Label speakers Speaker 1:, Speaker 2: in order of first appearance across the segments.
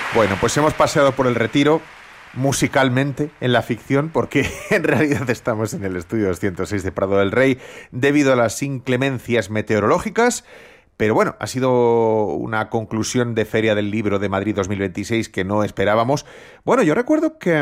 Speaker 1: Bueno, pues hemos paseado por el Retiro musicalmente en la ficción, porque en realidad estamos en el estudio 206 de Prado del Rey debido a las inclemencias meteorológicas. Pero bueno, ha sido una conclusión de Feria del Libro de Madrid 2026 que no esperábamos. Bueno, yo recuerdo que...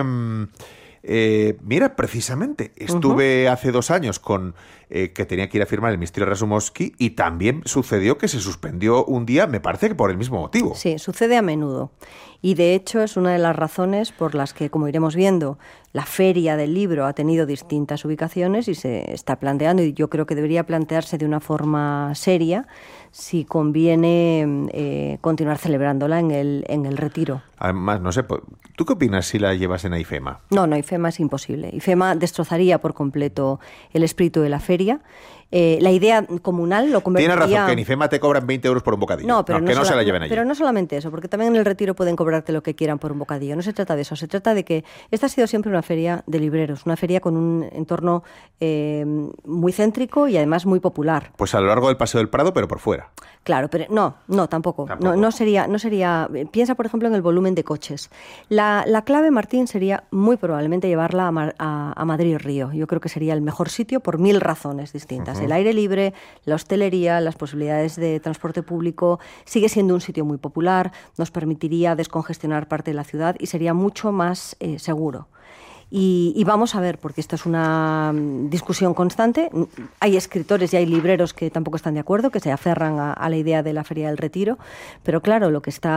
Speaker 1: mira, precisamente, estuve hace 2 años con que tenía que ir a firmar el Misterio Rasumowski y también sucedió que se suspendió un día, me parece que por el mismo motivo.
Speaker 2: Sí, sucede a menudo. Y de hecho es una de las razones por las que, como iremos viendo, la Feria del Libro ha tenido distintas ubicaciones y se está planteando, y yo creo que debería plantearse de una forma seria, si conviene continuar celebrándola en el Retiro.
Speaker 1: Además, no sé, ¿tú qué opinas si la llevas en IFEMA?
Speaker 2: No, IFEMA es imposible. IFEMA destrozaría por completo el espíritu de la feria. La idea comunal lo convertiría...
Speaker 1: Tienes razón, que en IFEMA te cobran 20 euros por un bocadillo.
Speaker 2: No, pero
Speaker 1: que no se la lleven allí.
Speaker 2: Pero no solamente eso, porque también en el Retiro pueden cobrarte lo que quieran por un bocadillo. No se trata de eso, se trata de que esta ha sido siempre una feria de libreros, una feria con un entorno muy céntrico y además muy popular.
Speaker 1: Pues a lo largo del Paseo del Prado, pero por fuera.
Speaker 2: Claro, pero no, tampoco. No sería... Piensa, por ejemplo, en el volumen de coches. La clave, Martín, sería muy probablemente llevarla a Madrid-Río. Yo creo que sería el mejor sitio por 1000 razones distintas. El aire libre, la hostelería, las posibilidades de transporte público, sigue siendo un sitio muy popular, nos permitiría descongestionar parte de la ciudad y sería mucho más seguro. Y vamos a ver, porque esto es una discusión constante. Hay escritores y hay libreros que tampoco están de acuerdo, que se aferran a la idea de la Feria del Retiro. Pero claro,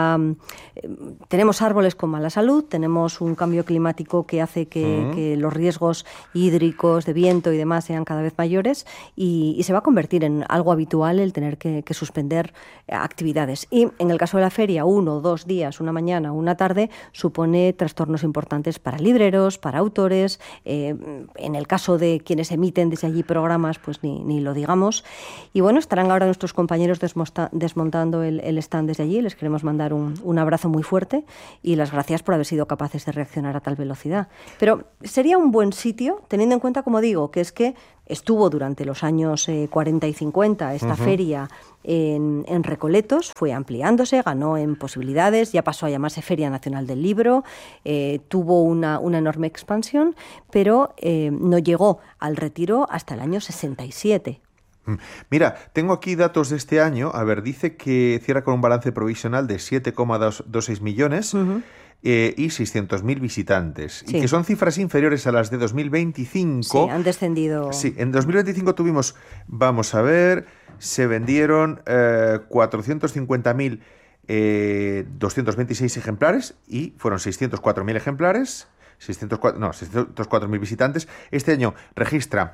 Speaker 2: tenemos árboles con mala salud, tenemos un cambio climático que hace que los riesgos hídricos, de viento y demás sean cada vez mayores y se va a convertir en algo habitual el tener que suspender actividades. Y en el caso de la feria, 1 o 2 días, una mañana o una tarde, supone trastornos importantes para libreros, para autores, en el caso de quienes emiten desde allí programas, pues ni lo digamos. Y bueno, estarán ahora nuestros compañeros desmontando el stand desde allí. Les queremos mandar un abrazo muy fuerte y las gracias por haber sido capaces de reaccionar a tal velocidad. Pero sería un buen sitio, teniendo en cuenta, como digo, que es que estuvo durante los años 40 y 50 esta feria en Recoletos, fue ampliándose, ganó en posibilidades, ya pasó a llamarse Feria Nacional del Libro, tuvo una enorme expansión, pero no llegó al Retiro hasta el año 67.
Speaker 1: Mira, tengo aquí datos de este año. A ver, dice que cierra con un balance provisional de 7,26 millones y 600.000 visitantes. Sí. Y que son cifras inferiores a las de 2025.
Speaker 2: Sí, han descendido.
Speaker 1: Sí, en 2025 tuvimos, vamos a ver, se vendieron 450.226 ejemplares y fueron 604.000 ejemplares. 604.000 visitantes. Este año registra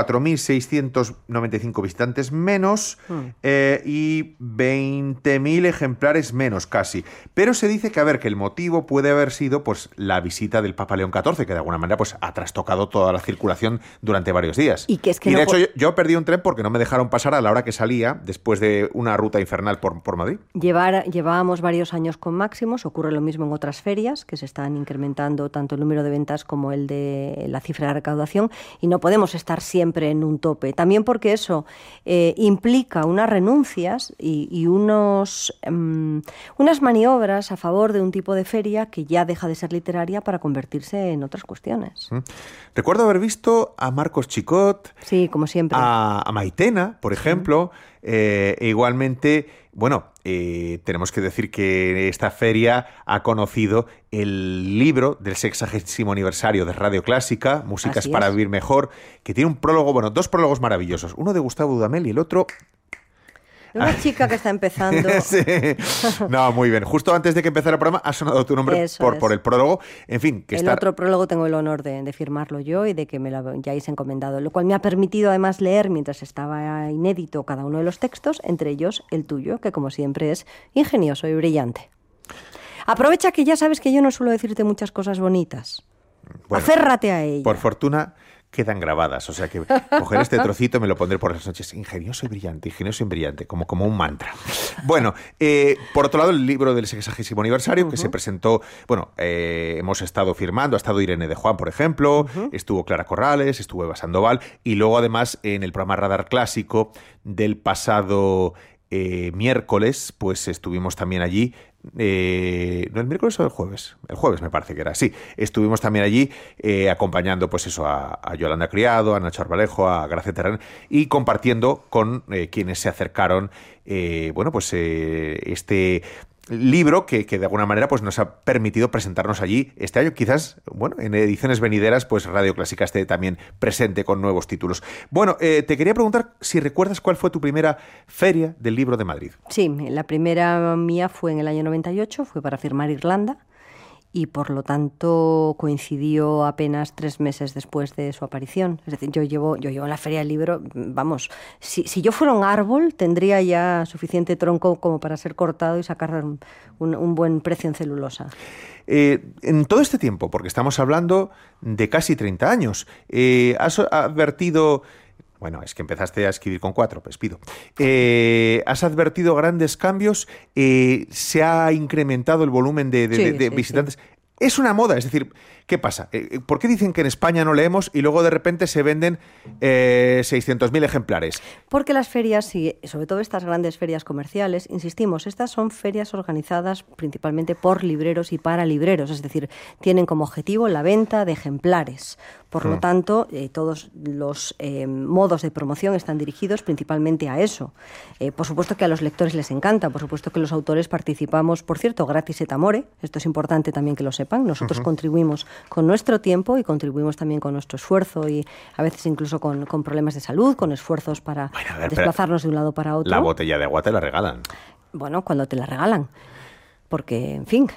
Speaker 1: 4.695 visitantes menos y 20.000 ejemplares menos casi. Pero se dice que, que el motivo puede haber sido pues la visita del Papa León XIV, que de alguna manera pues ha trastocado toda la circulación durante varios días.
Speaker 2: Y de
Speaker 1: hecho yo perdí un tren porque no me dejaron pasar a la hora que salía después de una ruta infernal por Madrid.
Speaker 2: Llevábamos varios años con máximos. Ocurre lo mismo en otras ferias, que se están incrementando tanto el número de ventas como el de la cifra de recaudación, y no podemos estar siempre en un tope. También porque eso implica unas renuncias y unas maniobras a favor de un tipo de feria que ya deja de ser literaria para convertirse en otras cuestiones.
Speaker 1: Recuerdo haber visto a Marcos Chicot,
Speaker 2: sí, como siempre,
Speaker 1: a Maitena, por ejemplo, igualmente. Bueno, tenemos que decir que esta feria ha conocido el libro del 60º aniversario de Radio Clásica, Músicas para Vivir Mejor, que tiene un prólogo, 2 prólogos maravillosos, uno de Gustavo Dudamel y el otro...
Speaker 2: Una chica que está empezando.
Speaker 1: Sí. No, muy bien. Justo antes de que empezara el programa ha sonado tu nombre por el prólogo. En fin, que
Speaker 2: otro prólogo tengo el honor de firmarlo yo y de que me lo hayáis encomendado, lo cual me ha permitido además leer mientras estaba inédito cada uno de los textos, entre ellos el tuyo, que como siempre es ingenioso y brillante. Aprovecha que ya sabes que yo no suelo decirte muchas cosas bonitas. Bueno, aférrate a ella.
Speaker 1: Por fortuna quedan grabadas, o sea que coger este trocito me lo pondré por las noches. Ingenioso y brillante, como un mantra. Bueno, por otro lado, el libro del 60º aniversario que se presentó, hemos estado firmando, ha estado Irene de Juan, por ejemplo, estuvo Clara Corrales, estuvo Eva Sandoval, y luego además en el programa Radar Clásico del pasado miércoles, pues estuvimos también allí. ¿No el miércoles o el jueves? El jueves me parece que era, sí. Estuvimos también allí acompañando pues eso a Yolanda Criado, a Nacho Arbalejo, a Gracia Terrén y compartiendo con quienes se acercaron este libro que de alguna manera pues nos ha permitido presentarnos allí este año. Quizás, bueno, en ediciones venideras pues Radio Clásica esté también presente con nuevos títulos. Bueno, te quería preguntar si recuerdas cuál fue tu primera feria del libro de Madrid.
Speaker 2: Sí, la primera mía fue en el año 98, fue para firmar Irlanda. Y por lo tanto coincidió apenas 3 meses después de su aparición. Es decir, yo llevo en la Feria del Libro, vamos, si yo fuera un árbol tendría ya suficiente tronco como para ser cortado y sacar un buen precio en celulosa.
Speaker 1: En todo este tiempo, porque estamos hablando de casi 30 años, ¿has advertido... Bueno, es que empezaste a escribir con 4, pues pido. ¿Has advertido grandes cambios? ¿Se ha incrementado el volumen de visitantes? Sí. Es una moda, es decir, ¿qué pasa? ¿Por qué dicen que en España no leemos y luego de repente se venden 600.000 ejemplares?
Speaker 2: Porque las ferias, y sobre todo estas grandes ferias comerciales, insistimos, estas son ferias organizadas principalmente por libreros y para libreros, es decir, tienen como objetivo la venta de ejemplares. Por lo tanto, todos los modos de promoción están dirigidos principalmente a eso. Por supuesto que a los lectores les encanta, por supuesto que los autores participamos, por cierto, gratis et amore, esto es importante también que lo sepan, nosotros contribuimos con nuestro tiempo y contribuimos también con nuestro esfuerzo y a veces incluso con problemas de salud, con esfuerzos para desplazarnos de un lado para otro.
Speaker 1: La botella de agua te la regalan.
Speaker 2: Bueno, cuando te la regalan. Porque, en fin,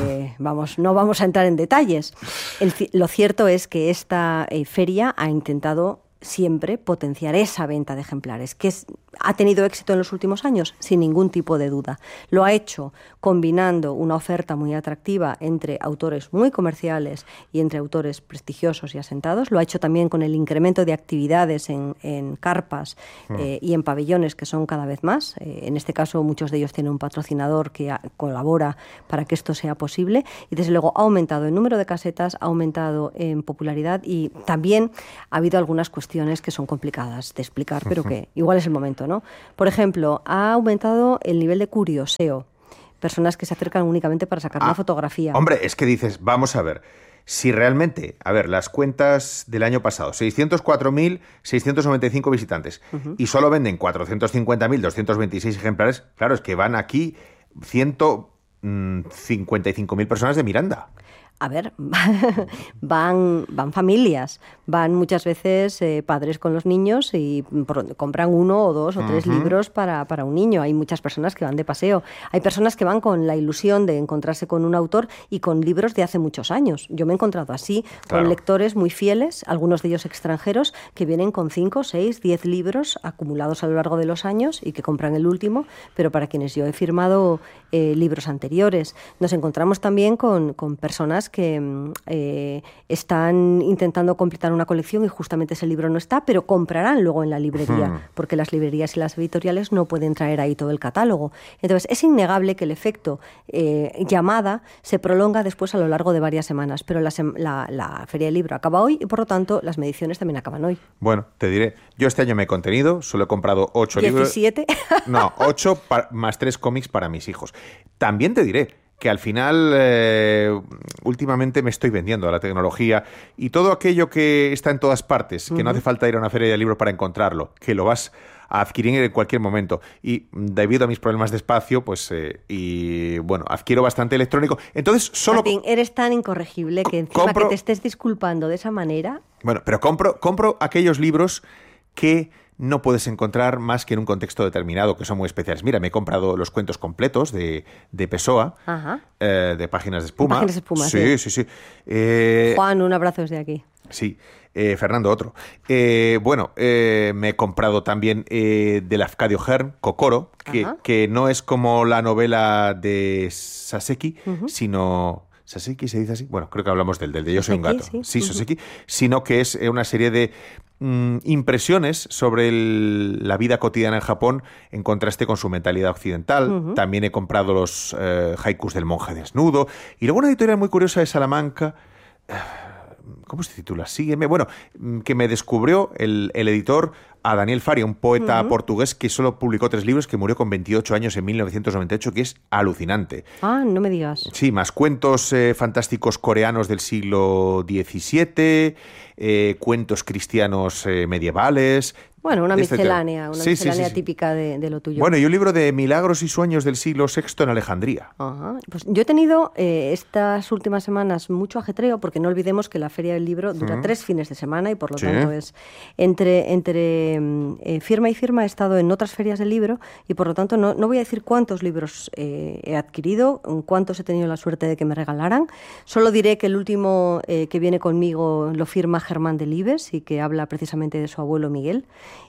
Speaker 2: no vamos a entrar en detalles. Lo cierto es que esta feria ha intentado siempre potenciar esa venta de ejemplares, que ha tenido éxito en los últimos años, sin ningún tipo de duda. Lo ha hecho combinando una oferta muy atractiva entre autores muy comerciales y entre autores prestigiosos y asentados. Lo ha hecho también con el incremento de actividades en carpas y en pabellones, que son cada vez más. En este caso, muchos de ellos tienen un patrocinador que colabora para que esto sea posible. Y, desde luego, ha aumentado el número de casetas, ha aumentado en popularidad y también ha habido algunas cuestiones que son complicadas de explicar, pero que igual es el momento, ¿no? Por ejemplo, ha aumentado el nivel de curioseo. Personas que se acercan únicamente para sacar una fotografía.
Speaker 1: Hombre, es que dices, vamos a ver, si realmente, las cuentas del año pasado, 604.695 visitantes y solo venden 450.226 ejemplares, claro, es que van aquí 155.000 personas de Miranda.
Speaker 2: A ver, van familias, van muchas veces padres con los niños y compran 1 o 2 o 3 libros para un niño. Hay muchas personas que van de paseo. Hay personas que van con la ilusión de encontrarse con un autor y con libros de hace muchos años. Yo me he encontrado así, con lectores muy fieles, algunos de ellos extranjeros, que vienen con 5, 6, 10 libros acumulados a lo largo de los años y que compran el último, pero para quienes yo he firmado libros anteriores. Nos encontramos también con personas que están intentando completar una colección y justamente ese libro no está, pero comprarán luego en la librería, porque las librerías y las editoriales no pueden traer ahí todo el catálogo. Entonces, es innegable que el efecto llamada se prolonga después a lo largo de varias semanas, pero la Feria del Libro acaba hoy y, por lo tanto, las mediciones también acaban hoy.
Speaker 1: Bueno, te diré, yo este año me he contenido, solo he comprado 8 libros.
Speaker 2: ¿17?
Speaker 1: No, 8 más 3 cómics para mis hijos. También te diré que al final últimamente me estoy vendiendo a la tecnología y todo aquello que está en todas partes, que no hace falta ir a una feria de libros para encontrarlo, que lo vas a adquirir en cualquier momento. Y debido a mis problemas de espacio, adquiero bastante electrónico. Entonces, solo...
Speaker 2: Martín, eres tan incorregible que encima que te estés disculpando de esa manera...
Speaker 1: Bueno, pero compro aquellos libros que no puedes encontrar más que en un contexto determinado, que son muy especiales. Mira, me he comprado los cuentos completos de Pessoa, de Páginas de Espuma.
Speaker 2: Páginas de Espuma,
Speaker 1: sí.
Speaker 2: Juan, un abrazo desde aquí.
Speaker 1: Sí. Fernando, otro. Me he comprado también del Lafcadio Hearn, Kokoro, que no es como la novela de Saseki, sino... ¿Saseki se dice así? Bueno, creo que hablamos del de Yo soy un gato. Sí, Saseki. Sino que es una serie de impresiones sobre la vida cotidiana en Japón en contraste con su mentalidad occidental. También he comprado los haikus del monje desnudo. Y luego una editorial muy curiosa de Salamanca... ¿cómo se titula? Sígueme. Bueno, que me descubrió el editor a Daniel Faria, un poeta portugués que solo publicó 3 libros, que murió con 28 años en 1998, que es alucinante.
Speaker 2: Ah, no me digas.
Speaker 1: Sí, más cuentos fantásticos coreanos del siglo XVII, cuentos cristianos medievales.
Speaker 2: Bueno, una miscelánea, típica de lo tuyo.
Speaker 1: Bueno, y un libro de milagros y sueños del siglo VI en Alejandría.
Speaker 2: Ajá. Pues yo he tenido estas últimas semanas mucho ajetreo, porque no olvidemos que la Feria del Libro dura 3 fines de semana y por lo tanto es entre firma y firma. He estado en otras ferias del libro y por lo tanto no voy a decir cuántos libros he adquirido, cuántos he tenido la suerte de que me regalaran. Solo diré que el último que viene conmigo lo firma Germán Delibes y que habla precisamente de su abuelo Miguel.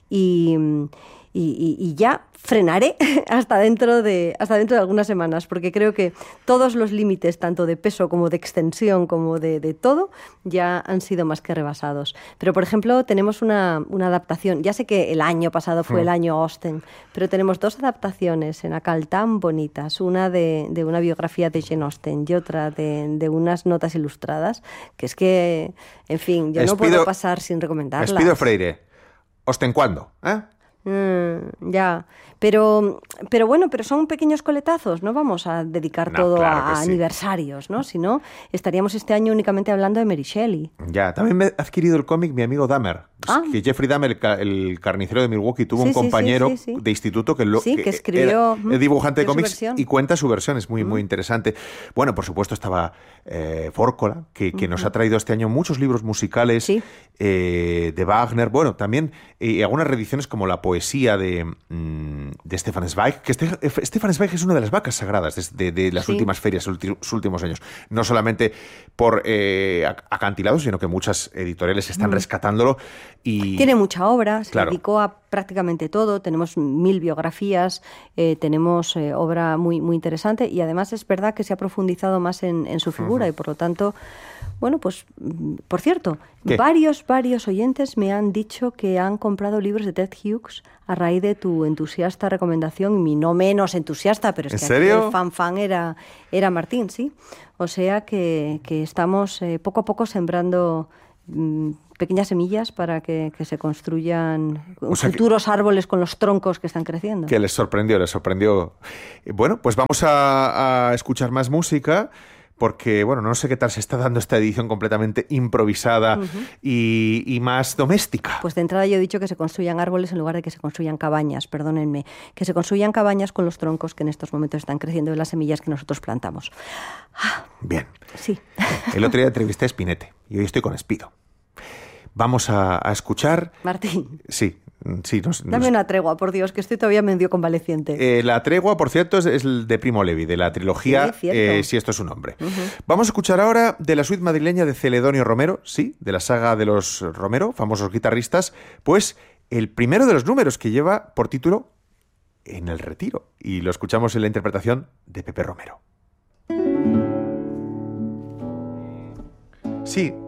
Speaker 2: Y ya frenaré hasta dentro de algunas semanas, porque creo que todos los límites, tanto de peso como de extensión, como de todo, ya han sido más que rebasados. Pero, por ejemplo, tenemos una adaptación. Ya sé que el año pasado fue el año Austen, pero tenemos 2 adaptaciones en ACAL tan bonitas, una de una biografía de Jane Austen y otra de unas notas ilustradas, que es que, en fin, yo no puedo pasar sin recomendarlas.
Speaker 1: Espido Freire. ¿Austen cuándo?
Speaker 2: Ya, pero bueno, pero son pequeños coletazos, no vamos a dedicar todo a aniversarios, ¿no? Si no, estaríamos este año únicamente hablando de Mary Shelley.
Speaker 1: Ya, también me ha adquirido el cómic mi amigo Dahmer, que Jeffrey Dahmer, el carnicero de Milwaukee, tuvo un compañero de instituto que
Speaker 2: escribió,
Speaker 1: el dibujante de cómics y cuenta su versión, es muy interesante. Bueno, por supuesto estaba Fórcola, que nos ha traído este año muchos libros musicales de Wagner, bueno, también algunas reediciones como la poesía de Stefan Zweig, que Stefan Zweig es una de las vacas sagradas de las últimas ferias, sus últimos años. No solamente por acantilados, sino que muchas editoriales están rescatándolo. Y
Speaker 2: tiene mucha obra, se dedicó a prácticamente todo, tenemos 1000 biografías, tenemos obra muy interesante y además es verdad que se ha profundizado más en su figura y por lo tanto, bueno, pues, por cierto, varios oyentes me han dicho que han comprado libros de Ted Hughes a raíz de tu entusiasta recomendación, y mi no menos entusiasta, pero es que aquí el fan era Martín, ¿sí? O sea que estamos poco a poco sembrando pequeñas semillas para que se construyan futuros árboles con los troncos que están creciendo.
Speaker 1: Que les sorprendió. Bueno, pues vamos a escuchar más música, porque, bueno, no sé qué tal se está dando esta edición completamente improvisada y más doméstica.
Speaker 2: Pues de entrada yo he dicho que se construyan árboles en lugar de que se construyan cabañas, perdónenme, que se construyan cabañas con los troncos que en estos momentos están creciendo de las semillas que nosotros plantamos.
Speaker 1: Bien.
Speaker 2: Sí.
Speaker 1: El otro día entrevisté a Spinette y hoy estoy con Espido. Vamos a escuchar...
Speaker 2: Martín.
Speaker 1: Sí.
Speaker 2: Dame una tregua, por Dios, que estoy todavía medio convaleciente.
Speaker 1: La tregua, por cierto, es el de Primo Levi, de la trilogía Si esto es un hombre. Vamos a escuchar ahora de la suite madrileña de Celedonio Romero, de la saga de los Romero, famosos guitarristas, pues el primero de los números, que lleva por título En el retiro. Y lo escuchamos en la interpretación de Pepe Romero. Sí,